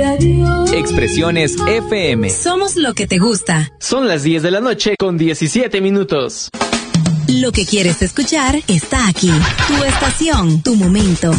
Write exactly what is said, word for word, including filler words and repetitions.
adiós. Expresiones F M. Somos lo que te gusta. Son las diez de la noche con diecisiete minutos. Lo que quieres escuchar está aquí. Tu estación, tu momento.